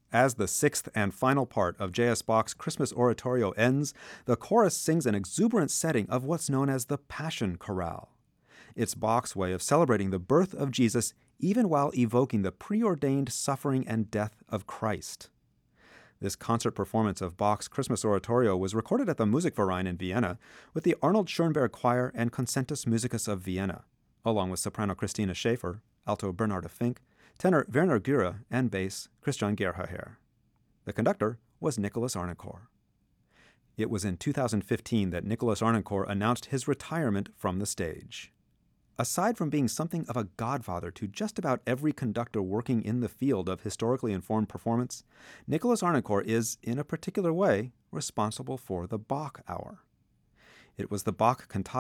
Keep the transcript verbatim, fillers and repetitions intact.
As the sixth and final part of J S. Bach's Christmas Oratorio ends, the chorus sings an exuberant setting of what's known as the Passion Chorale. It's Bach's way of celebrating the birth of Jesus even while evoking the preordained suffering and death of Christ. This concert performance of Bach's Christmas Oratorio was recorded at the Musikverein in Vienna with the Arnold Schoenberg Choir and Concentus Musicus of Vienna, along with soprano Christina Schaefer, alto Bernarda Fink, tenor Werner Göre, and bass Christian Gerhaher. The conductor was Nicholas Arnoncourt. It was in two thousand fifteen that Nicholas Arnoncourt announced his retirement from the stage. Aside from being something of a godfather to just about every conductor working in the field of historically informed performance, Nicholas Arnoncourt is, in a particular way, responsible for the Bach Hour. It was the Bach cantata